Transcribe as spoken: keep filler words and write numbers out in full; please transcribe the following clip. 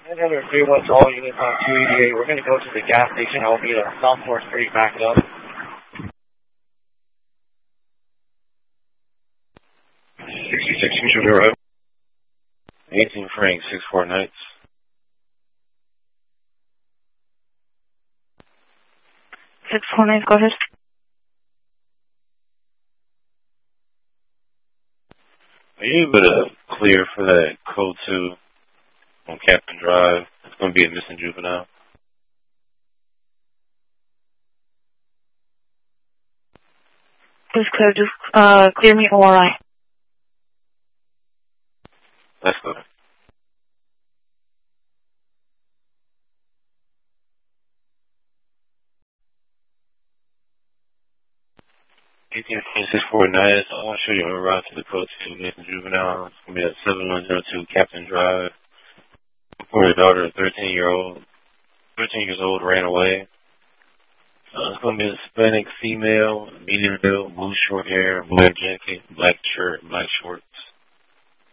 Another three one to all units on two eighty-eight. We're going to go to the gas station. I'll be at South fourth Street backed up. sixty-six, you should be right. eighteen Frank, six four Nights. six four Nights, go ahead. Are you able to clear for that code two on Captain Drive? It's going to be a missing juvenile. Please clear, just uh, clear me O R I. Let's go. eighteen six four Nights. I want to show you a route to the code two missing juvenile. It's going to be at seven one zero two Captain Drive. Where your daughter, thirteen year old, thirteen years old, ran away. Uh, it's going to be a Hispanic female, medium build, blue short hair, black jacket, black shirt, black shorts.